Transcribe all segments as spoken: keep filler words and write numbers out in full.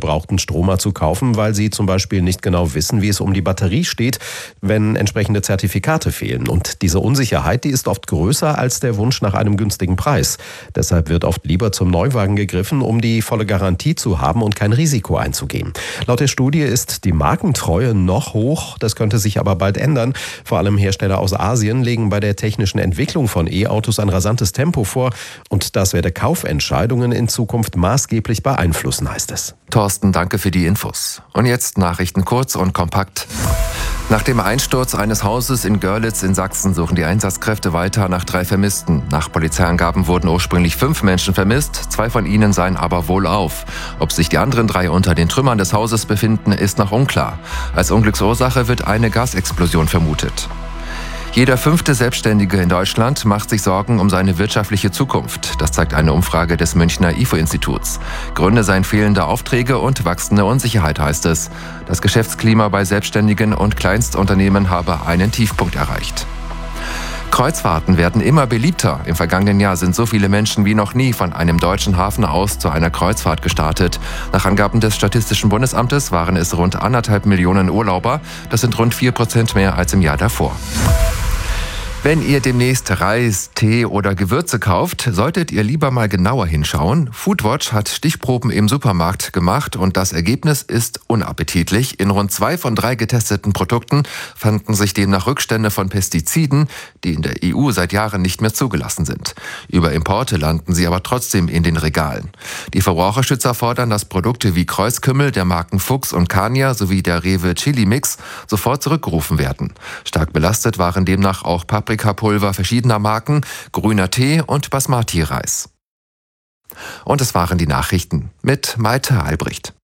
gebrauchten Stromer zu kaufen, weil sie zum Beispiel nicht genau wissen, wie es um die Batterie steht, wenn entsprechende Zertifikate fehlen. Und diese Unsicherheit, die ist oft größer als der Wunsch nach einem günstigen Preis. Deshalb wird oft lieber zum Neuwagen gegriffen, um die volle Garantie zu haben und kein Risiko einzugehen. Laut der Studie ist die Markentreue noch hoch, das könnte sich aber bald ändern. Vor allem Hersteller aus Asien legen bei der technischen Entwicklung von E-Autos ein rasantes Tempo vor und das werde Kaufentscheidungen in Zukunft maßgeblich beeinflussen, heißt es. Thorsten, danke für die Infos. Und jetzt Nachrichten kurz und kompakt. Nach dem Einsturz eines Hauses in Görlitz in Sachsen suchen die Einsatzkräfte weiter nach drei Vermissten. Nach Polizeiangaben wurden ursprünglich fünf Menschen vermisst, zwei von ihnen seien aber wohlauf. Ob sich die anderen drei unter den Trümmern des Hauses befinden, ist noch unklar. Als Unglücksursache wird eine Gasexplosion vermutet. Jeder fünfte Selbstständige in Deutschland macht sich Sorgen um seine wirtschaftliche Zukunft. Das zeigt eine Umfrage des Münchner I F O-Instituts. Gründe seien fehlende Aufträge und wachsende Unsicherheit, heißt es. Das Geschäftsklima bei Selbstständigen und Kleinstunternehmen habe einen Tiefpunkt erreicht. Kreuzfahrten werden immer beliebter. Im vergangenen Jahr sind so viele Menschen wie noch nie von einem deutschen Hafen aus zu einer Kreuzfahrt gestartet. Nach Angaben des Statistischen Bundesamtes waren es rund anderthalb Millionen Urlauber. Das sind rund vier Prozent mehr als im Jahr davor. Wenn ihr demnächst Reis, Tee oder Gewürze kauft, solltet ihr lieber mal genauer hinschauen. Foodwatch hat Stichproben im Supermarkt gemacht und das Ergebnis ist unappetitlich. In rund zwei von drei getesteten Produkten fanden sich demnach Rückstände von Pestiziden, die in der E U seit Jahren nicht mehr zugelassen sind. Über Importe landen sie aber trotzdem in den Regalen. Die Verbraucherschützer fordern, dass Produkte wie Kreuzkümmel der Marken Fuchs und Kania sowie der Rewe Chili Mix sofort zurückgerufen werden. Stark belastet waren demnach auch Paprika Paprikapulver verschiedener Marken, grüner Tee und Basmati-Reis. Und es waren die Nachrichten mit Malte Albrecht.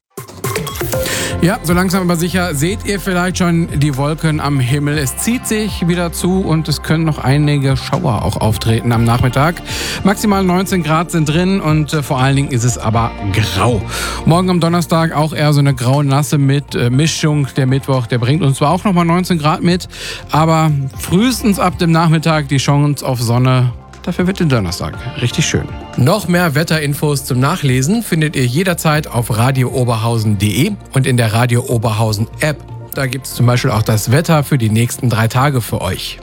Ja, so langsam aber sicher seht ihr vielleicht schon die Wolken am Himmel. Es zieht sich wieder zu und es können noch einige Schauer auch auftreten am Nachmittag. Maximal neunzehn Grad sind drin und äh, vor allen Dingen ist es aber grau. Morgen am Donnerstag auch eher so eine grau-nasse mit äh, Mischung. Der Mittwoch, der bringt uns zwar auch nochmal neunzehn Grad mit, aber frühestens ab dem Nachmittag die Chance auf Sonne. Dafür wird der Donnerstag richtig schön. Noch mehr Wetterinfos zum Nachlesen findet ihr jederzeit auf radio oberhausen punkt de und in der Radio Oberhausen App. Da gibt es zum Beispiel auch das Wetter für die nächsten drei Tage für euch.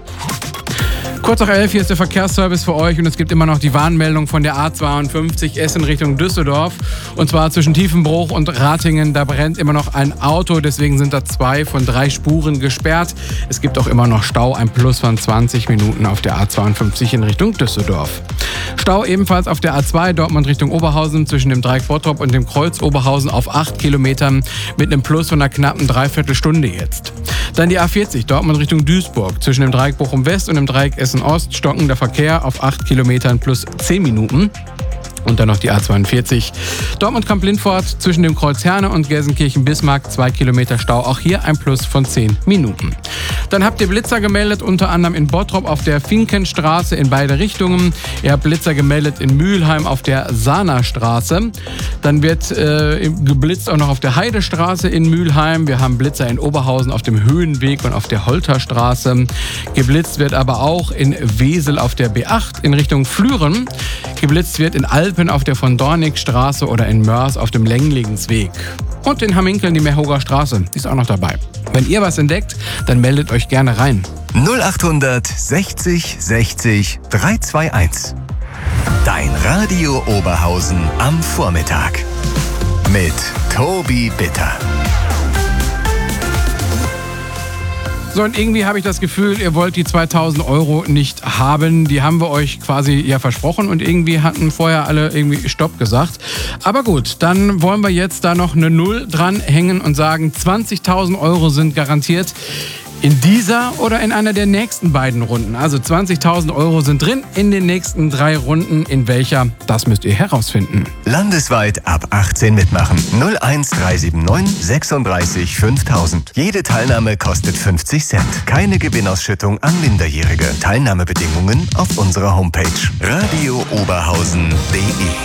Kurz nach elf, hier ist der Verkehrsservice für euch und es gibt immer noch die Warnmeldung von der A zweiundfünfzig Essen Richtung Düsseldorf. Und zwar zwischen Tiefenbruch und Ratingen, da brennt immer noch ein Auto, deswegen sind da zwei von drei Spuren gesperrt. Es gibt auch immer noch Stau, ein Plus von zwanzig Minuten auf der A zweiundfünfzig in Richtung Düsseldorf. Stau ebenfalls auf der A zwei Dortmund Richtung Oberhausen zwischen dem Dreieck Bottrop und dem Kreuz Oberhausen auf acht Kilometern mit einem Plus von einer knappen Dreiviertelstunde jetzt. Dann die A vierzig Dortmund Richtung Duisburg zwischen dem Dreieck Bochum West und dem Dreieck Essen Ost stockender Verkehr auf acht Kilometern plus zehn Minuten. Und dann noch die A zweiundvierzig Dortmund-Kamp-Lindfort zwischen dem Kreuz Herne und Gelsenkirchen-Bismarck, zwei Kilometer Stau, auch hier ein Plus von zehn Minuten. Dann habt ihr Blitzer gemeldet, unter anderem in Bottrop auf der Finkenstraße in beide Richtungen. Ihr habt Blitzer gemeldet in Mülheim auf der Sahnerstraße. Dann wird äh, geblitzt auch noch auf der Heidestraße in Mülheim. Wir haben Blitzer in Oberhausen auf dem Höhenweg und auf der Holterstraße. Geblitzt wird aber auch in Wesel auf der B acht in Richtung Flüren. Geblitzt wird in Alpen auf der von Dornick-Straße oder in Mörs auf dem Länglingensweg. Und in Hamminkeln die Mehoger Straße, die ist auch noch dabei. Wenn ihr was entdeckt, dann meldet euch gerne rein. null achthundert sechzig sechzig dreihunderteinundzwanzig. Dein Radio Oberhausen am Vormittag. Mit Tobi Bitter. So, und irgendwie habe ich das Gefühl, ihr wollt die zweitausend Euro nicht haben. Die haben wir euch quasi ja versprochen und irgendwie hatten vorher alle irgendwie Stopp gesagt. Aber gut, dann wollen wir jetzt da noch eine Null dranhängen und sagen, zwanzigtausend Euro sind garantiert. In dieser oder in einer der nächsten beiden Runden. Also zwanzigtausend Euro sind drin in den nächsten drei Runden. In welcher, das müsst ihr herausfinden. Landesweit ab achtzehn mitmachen. null eins drei sieben neun sechsunddreißig fünftausend. Jede Teilnahme kostet fünfzig Cent. Keine Gewinnausschüttung an Minderjährige. Teilnahmebedingungen auf unserer Homepage radio oberhausen punkt de.